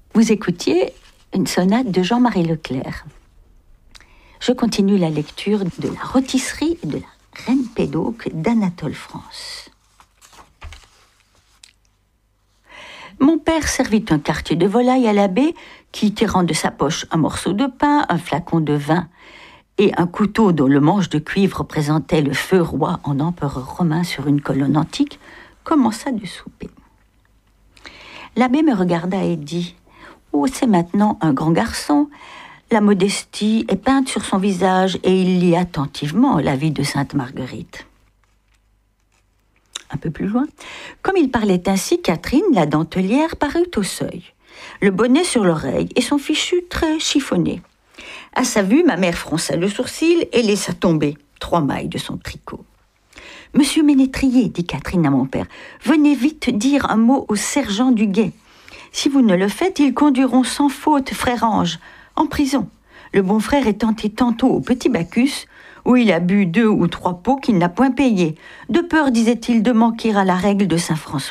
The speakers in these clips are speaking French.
Vous écoutiez une sonate de Jean-Marie Leclerc. Je continue la lecture de la rôtisserie de la Reine Pédoc d'Anatole France. Mon père servit un quartier de volaille à l'abbé qui, tirant de sa poche un morceau de pain, un flacon de vin et un couteau dont le manche de cuivre représentait le feu roi en empereur romain sur une colonne antique, commença de souper. L'abbé me regarda et dit « Oh, c'est maintenant un grand garçon. La modestie est peinte sur son visage et il lit attentivement la vie de Sainte Marguerite. » Un peu plus loin, comme il parlait ainsi, Catherine, la dentelière, parut au seuil, le bonnet sur l'oreille et son fichu très chiffonné. À sa vue, ma mère fronça le sourcil et laissa tomber 3 mailles de son tricot. « Monsieur Ménétrier, dit Catherine à mon père, venez vite dire un mot au sergent du guet. Si vous ne le faites, ils conduiront sans faute frère Ange en prison. Le bon frère est tenté tantôt au petit Bacchus, où il a bu 2 ou 3 pots qu'il n'a point payés, de peur, disait-il, de manquer à la règle de saint François. »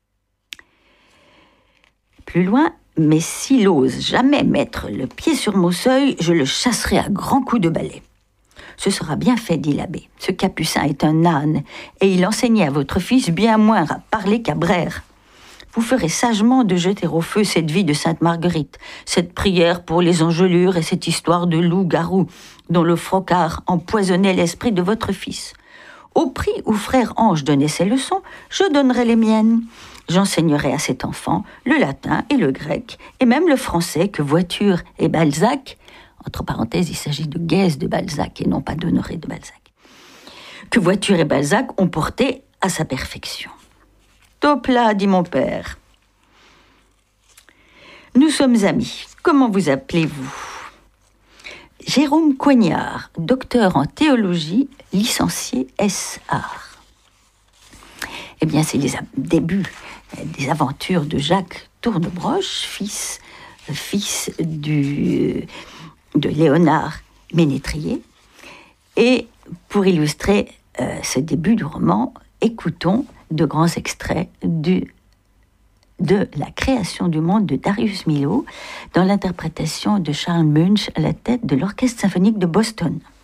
Plus loin, « Mais s'il ose jamais mettre le pied sur mon seuil, je le chasserai à grands coups de balai. » « Ce sera bien fait, dit l'abbé. Ce capucin est un âne, et il enseignait à votre fils bien moins à parler qu'à braire. Vous ferez sagement de jeter au feu cette vie de Sainte Marguerite, cette prière pour les engelures et cette histoire de loup-garou, dont le frocard empoisonnait l'esprit de votre fils. Au prix où frère Ange donnait ses leçons, je donnerai les miennes. J'enseignerai à cet enfant le latin et le grec, et même le français que Voiture et Balzac... Entre parenthèses, il s'agit de Guèze de Balzac et non pas d'Honoré de Balzac. Que Voiture et Balzac ont porté à sa perfection. « Top là, dit mon père. Nous sommes amis. Comment vous appelez-vous ? Jérôme Coignard, docteur en théologie, licencié S.Art. Eh bien, c'est les débuts des aventures de Jacques Tournebroche, fils de Léonard Ménétrier. Et pour illustrer ce début du roman, écoutons de grands extraits de La création du monde de Darius Milhaud dans l'interprétation de Charles Munch à la tête de l'Orchestre symphonique de Boston.